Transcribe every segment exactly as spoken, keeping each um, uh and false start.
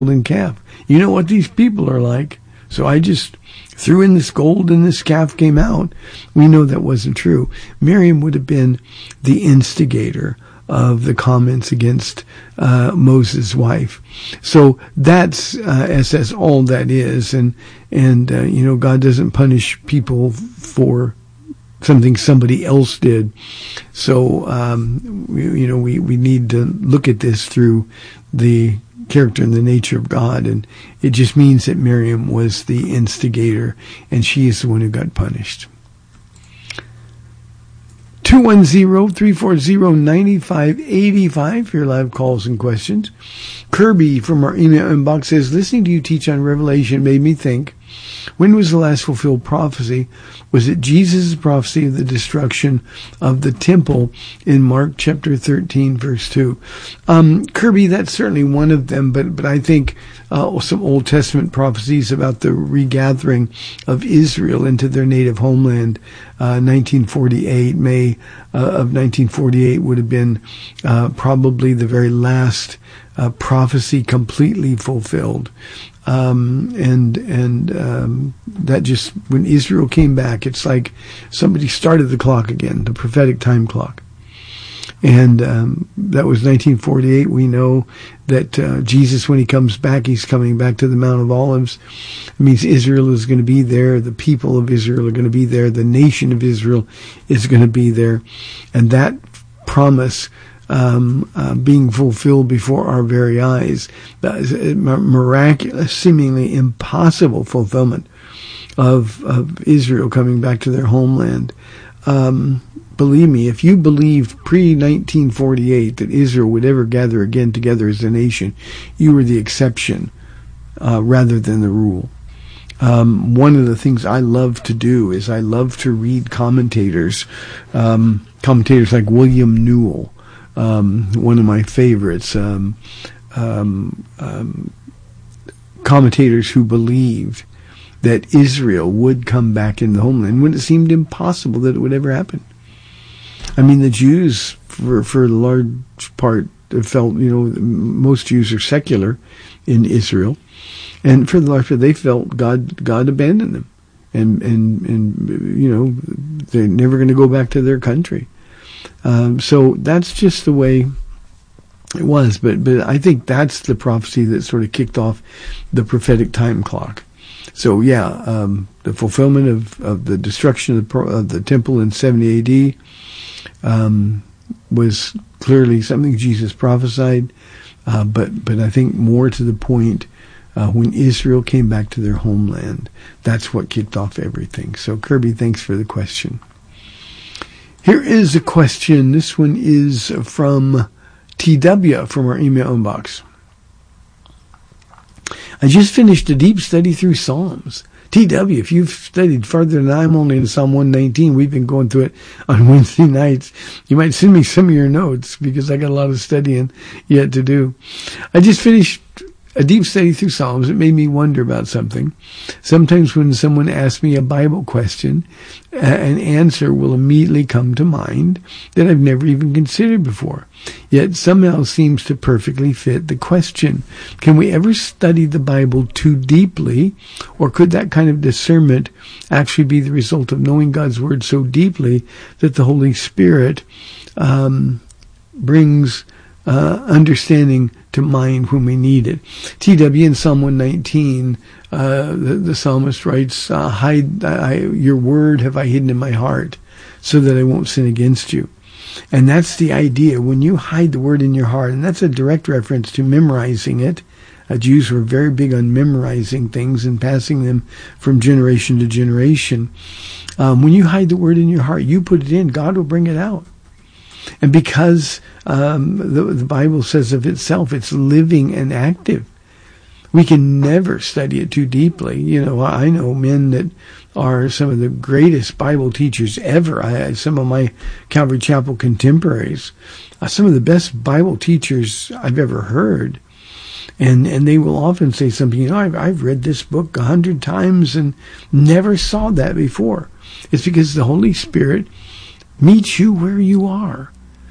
golden calf. You know what these people are like. So I just threw in this gold and this calf came out. We know that wasn't true. Miriam would have been the instigator of the comments against uh, Moses' wife. So that's, uh, as that's all that is. And, and uh, you know, God doesn't punish people for something somebody else did. So, um, we, you know, we, we need to look at this through the character and the nature of God. And it just means that Miriam was the instigator and she is the one who got punished. two one zero, three four zero, nine five eight five for your live calls and questions. Kirby from our email inbox says, listening to you teach on Revelation made me think, when was the last fulfilled prophecy? Was it Jesus' prophecy of the destruction of the temple in Mark chapter thirteen, verse two? Um, Kirby, that's certainly one of them, but, but I think uh, some Old Testament prophecies about the regathering of Israel into their native homeland, uh, nineteen forty-eight, May uh, of nineteen forty-eight would have been uh, probably the very last uh, prophecy completely fulfilled. Um, and, and, um, that just, when Israel came back, it's like somebody started the clock again, the prophetic time clock. And, um, that was nineteen forty-eight. We know that, uh, Jesus, when he comes back, he's coming back to the Mount of Olives. It means Israel is going to be there. The people of Israel are going to be there. The nation of Israel is going to be there. And that promise, Um, uh, being fulfilled before our very eyes. That is a miraculous, seemingly impossible fulfillment of, of Israel coming back to their homeland. Um, believe me, if you believed pre nineteen forty-eight that Israel would ever gather again together as a nation, you were the exception uh, rather than the rule. Um, one of the things I love to do is I love to read commentators, um, commentators like William Newell. Um, one of my favorites, um, um, um, commentators who believed that Israel would come back in the homeland when it seemed impossible that it would ever happen. I mean, the Jews, for, for the large part, felt, you know, most Jews are secular in Israel, and for the large part, they felt God, God abandoned them, and, and, and, you know, they're never going to go back to their country. Um, so that's just the way it was. But, but I think that's the prophecy that sort of kicked off the prophetic time clock. So yeah, um, the fulfillment of, of the destruction of the, of the temple in seventy A D, um, was clearly something Jesus prophesied. Uh, but, but I think more to the point, uh, when Israel came back to their homeland, that's what kicked off everything. So Kirby, thanks for the question. Here is a question. This one is from T W from our email inbox. I just finished a deep study through Psalms. T W, if you've studied further than I'm only in Psalm one nineteen, we've been going through it on Wednesday nights. You might send me some of your notes because I got a lot of studying yet to do. I just finished a deep study through Psalms. It made me wonder about something. Sometimes when someone asks me a Bible question, uh, an answer will immediately come to mind that I've never even considered before, yet somehow seems to perfectly fit the question. Can we ever study the Bible too deeply, or could that kind of discernment actually be the result of knowing God's Word so deeply that the Holy Spirit um, brings uh, understanding to mind when we need it? T W, in Psalm one nineteen, uh, the, the psalmist writes, uh, hide, I, your word have I hidden in my heart so that I won't sin against you. And that's the idea. When you hide the word in your heart, and that's a direct reference to memorizing it. Uh, Jews were very big on memorizing things and passing them from generation to generation. Um, when you hide the word in your heart, you put it in, God will bring it out. And because um, the, the Bible says of itself, it's living and active, we can never study it too deeply. You know, I know men that are some of the greatest Bible teachers ever. I, some of my Calvary Chapel contemporaries, uh, some of the best Bible teachers I've ever heard. And and they will often say something, you know, I've, I've read this book a hundred times and never saw that before. It's because the Holy Spirit meets you where you are.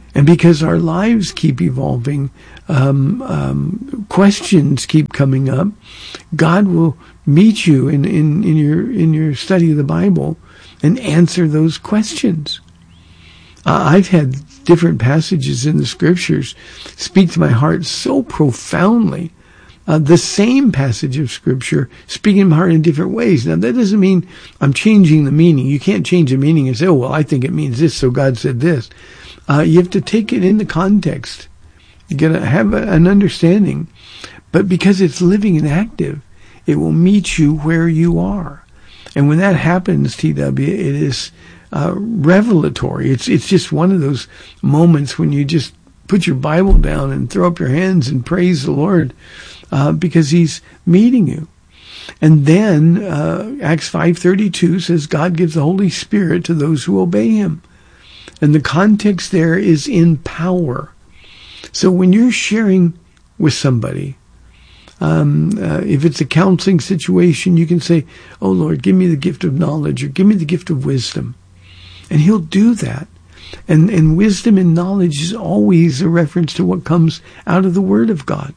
And because our lives keep evolving, um, um, questions keep coming up, God will meet you in, in, in your in your study of the Bible and answer those questions. Uh, I've had different passages in the Scriptures speak to my heart so profoundly. Uh, the same passage of Scripture speaking to my heart in different ways. Now, that doesn't mean I'm changing the meaning. You can't change the meaning and say, oh, well, I think it means this, so God said this. Uh, you have to take it in the context. You got to have a, an understanding. But because it's living and active, it will meet you where you are. And when that happens, T W, it is uh, revelatory. It's it's just one of those moments when you just put your Bible down and throw up your hands and praise the Lord uh, because He's meeting you. And then uh, Acts five thirty-two says God gives the Holy Spirit to those who obey Him. And the context there is in power. So when you're sharing with somebody, um, uh, if it's a counseling situation, you can say, oh, Lord, give me the gift of knowledge or give me the gift of wisdom. And He'll do that. And, and wisdom and knowledge is always a reference to what comes out of the Word of God.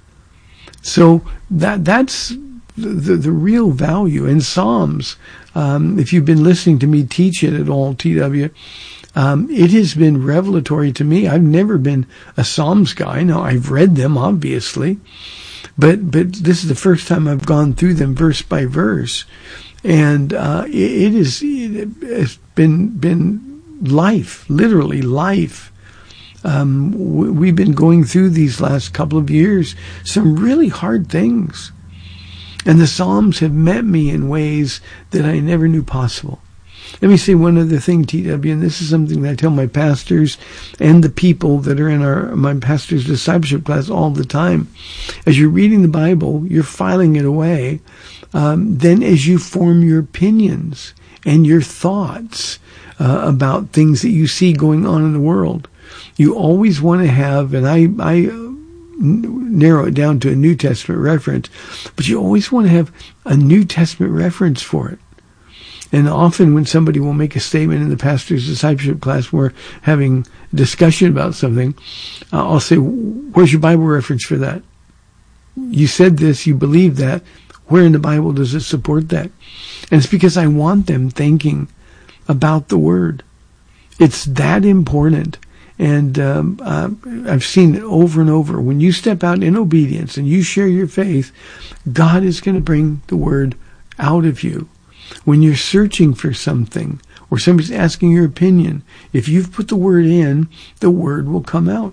So that that's the, the, the real value. In Psalms, um, if you've been listening to me teach it at all, T W, Um, it has been revelatory to me. I've never been a Psalms guy. Now, I've read them, obviously, but but this is the first time I've gone through them verse by verse, and uh, it, it is it has been been life, literally life. Um, we've been going through these last couple of years some really hard things, and the Psalms have met me in ways that I never knew possible. Let me say one other thing, T W, and this is something that I tell my pastors and the people that are in our my pastor's discipleship class all the time. As you're reading the Bible, you're filing it away. Um, then as you form your opinions and your thoughts uh, about things that you see going on in the world, you always want to have, and I, I narrow it down to a New Testament reference, but you always want to have a New Testament reference for it. And often when somebody will make a statement in the pastor's discipleship class, we're having a discussion about something, uh, I'll say, where's your Bible reference for that? You said this, you believe that. Where in the Bible does it support that? And it's because I want them thinking about the Word. It's that important. And um, uh, I've seen it over and over. When you step out in obedience and you share your faith, God is going to bring the Word out of you. When you're searching for something or somebody's asking your opinion, if you've put the Word in, the Word will come out.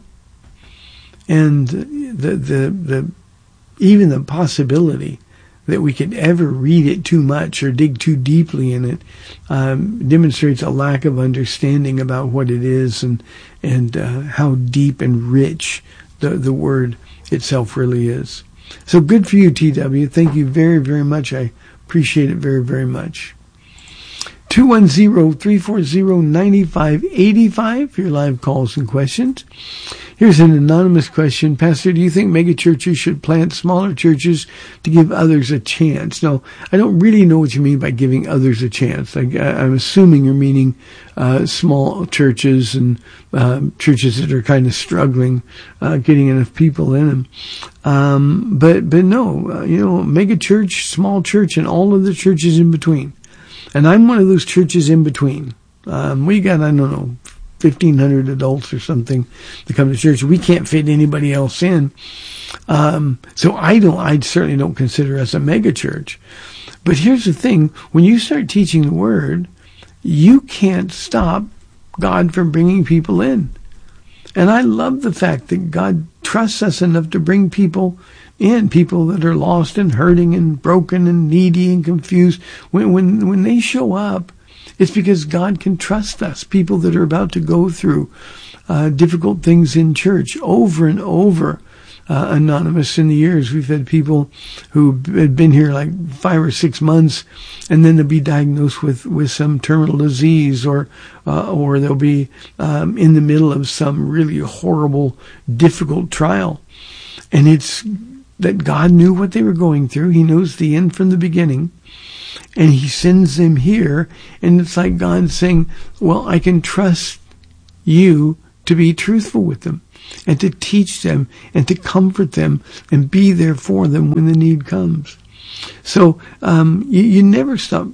And the the the even the possibility that we could ever read it too much or dig too deeply in it um, demonstrates a lack of understanding about what it is and and uh, how deep and rich the the Word itself really is. So good for you, T W. Thank you very, very much. I appreciate it very, very much. two one zero, three four zero, nine five eight five for your live calls and questions. Here's an anonymous question. Pastor, do you think megachurches should plant smaller churches to give others a chance? Now, I don't really know what you mean by giving others a chance. I, I'm assuming you're meaning uh, small churches and uh, churches that are kind of struggling, uh, getting enough people in them. Um, but but no, uh, you know, megachurch, small church, and all of the churches in between. And I'm one of those churches in between. Um, we got, I don't know, fifteen hundred adults or something that come to church. We can't fit anybody else in. Um, so I don't, I certainly don't consider us a mega church. But here's the thing. When you start teaching the Word, you can't stop God from bringing people in. And I love the fact that God trusts us enough to bring people in, people that are lost and hurting and broken and needy and confused. When, when, when they show up, it's because God can trust us, people that are about to go through uh, difficult things in church over and over. Uh, anonymous in the years, we've had people who had been here like five or six months, and then they'll be diagnosed with, with some terminal disease, or uh, or they'll be um, in the middle of some really horrible, difficult trial. And it's that God knew what they were going through. He knows the end from the beginning. And He sends them here, and it's like God saying, well, I can trust you to be truthful with them and to teach them and to comfort them and be there for them when the need comes. So um, you, you never stop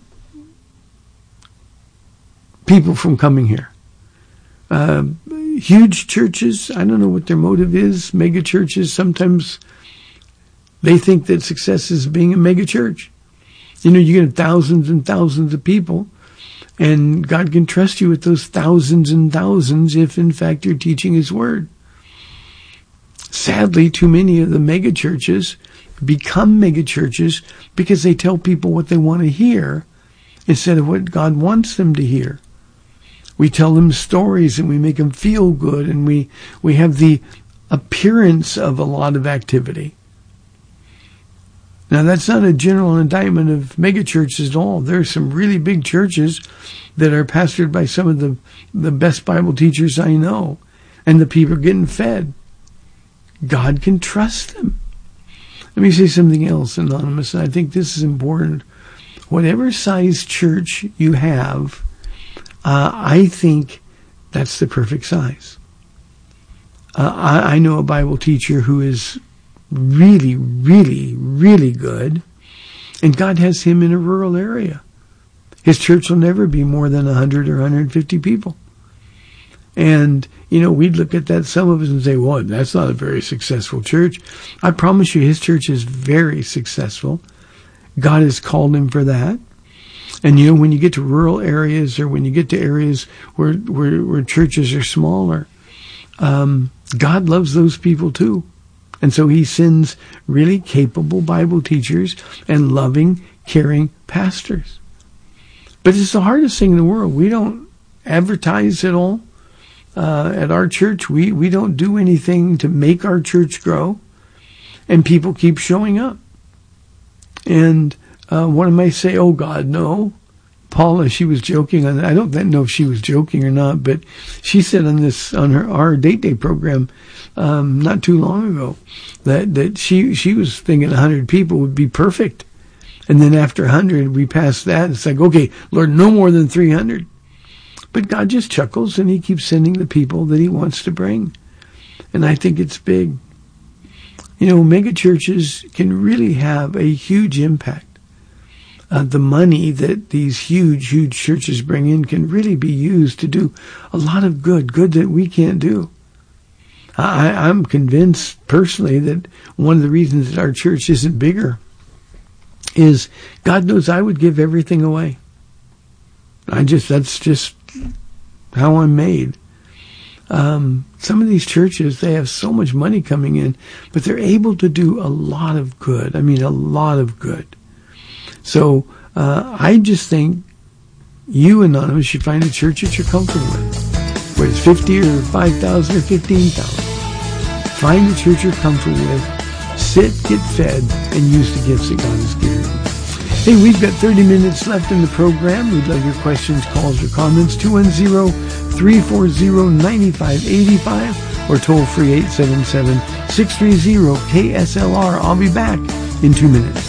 people from coming here. Uh, huge churches, I don't know what their motive is. Mega churches, sometimes they think that success is being a mega church. You know, you get thousands and thousands of people, and God can trust you with those thousands and thousands if, in fact, you're teaching His Word. Sadly, too many of the mega churches become mega churches because they tell people what they want to hear instead of what God wants them to hear. We tell them stories and we make them feel good, and we, we have the appearance of a lot of activity. Now, that's not a general indictment of megachurches at all. There are some really big churches that are pastored by some of the, the best Bible teachers I know, and the people are getting fed. God can trust them. Let me say something else, Anonymous, and I think this is important. Whatever size church you have, uh, I think that's the perfect size. Uh, I, I know a Bible teacher who is really, really, really good, and God has him in a rural area. His church will never be more than one hundred or one hundred fifty people. And, you know, we'd look at that, some of us, and say, well, that's not a very successful church. I promise you, his church is very successful. God has called him for that. And, you know, when you get to rural areas, or when you get to areas where where, where churches are smaller, um, God loves those people too. And so He sends really capable Bible teachers and loving, caring pastors. But it's the hardest thing in the world. We don't advertise at all. Uh, at our church, we, we don't do anything to make our church grow. And people keep showing up. And uh, one might say, oh, God, no. Paula, she was joking on that. I don't know if she was joking or not, but she said on this, on her, our date day program, um, not too long ago, that, that she, she was thinking a hundred people would be perfect. And then after a hundred, we passed that. It's like, okay, Lord, no more than three hundred. But God just chuckles, and He keeps sending the people that He wants to bring. And I think it's big. You know, mega churches can really have a huge impact. Uh, the money that these huge, huge churches bring in can really be used to do a lot of good, good that we can't do. I, I'm convinced personally that one of the reasons that our church isn't bigger is God knows I would give everything away. I just, that's just how I'm made. Um, some of these churches, they have so much money coming in, but they're able to do a lot of good. I mean, a lot of good. So uh, I just think you, Anonymous, should find a church that you're comfortable with, whether it's fifty or five thousand or fifteen thousand. Find a church you're comfortable with, sit, get fed, and use the gifts that God has given you. Hey, we've got thirty minutes left in the program. We'd love your questions, calls, or comments. two one zero, three four zero, nine five eight five or toll free eight seven seven, six three zero, K S L R. I'll be back in two minutes.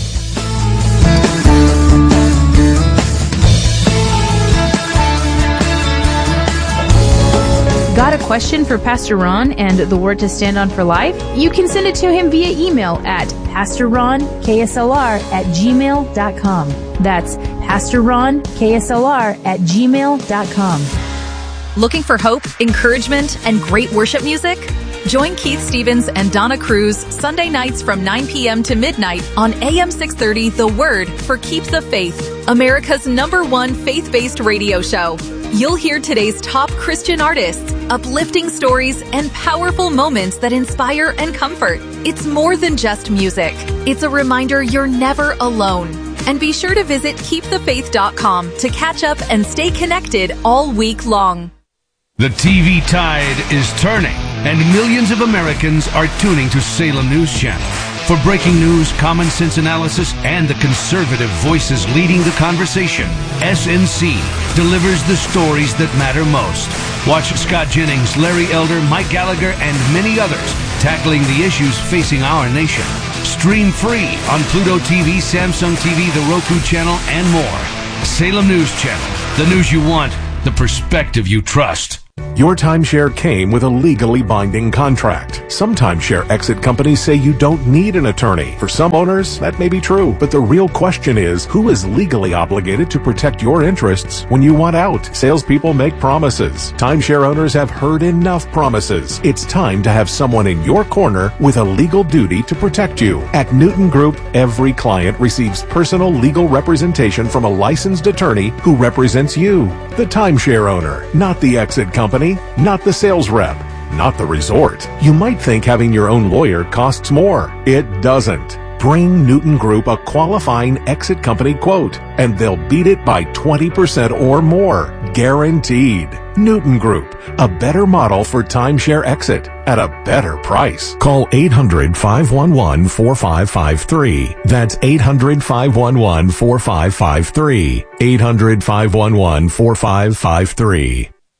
Got a question for Pastor Ron and the Word to Stand On for Life? You can send it to him via email at pastor ron k s l r at gmail dot com. That's pastor ron k s l r at gmail dot com. Looking for hope, encouragement, and great worship music? Join Keith Stevens and Donna Cruz Sunday nights from nine p.m. to midnight on A M six thirty The Word for Keep the Faith, America's number one faith-based radio show. You'll hear today's top Christian artists, uplifting stories, and powerful moments that inspire and comfort. It's more than just music. It's a reminder you're never alone. And be sure to visit keep the faith dot com to catch up and stay connected all week long. The T V tide is turning, and millions of Americans are tuning to Salem News Channel. For breaking news, common sense analysis, and the conservative voices leading the conversation, S N C delivers the stories that matter most. Watch Scott Jennings, Larry Elder, Mike Gallagher, and many others tackling the issues facing our nation. Stream free on Pluto T V, Samsung T V, the Roku channel, and more. Salem News Channel, the news you want, the perspective you trust. Your timeshare came with a legally binding contract. Some timeshare exit companies say you don't need an attorney. For some owners, that may be true, but the real question is, who is legally obligated to protect your interests when you want out? Salespeople make promises. Timeshare owners have heard enough promises. It's time to have someone in your corner with a legal duty to protect you. At Newton Group, every client receives personal legal representation from a licensed attorney who represents you, the timeshare owner, not the exit company, not the sales rep, not the resort. You might think having your own lawyer costs more. It doesn't. Bring Newton Group a qualifying exit company quote, and they'll beat it by twenty percent or more. Guaranteed. Newton Group, a better model for timeshare exit at a better price. Call eight hundred, five one one, four five five three. That's eight hundred, five one one, four five five three. eight hundred, five one one, four five five three.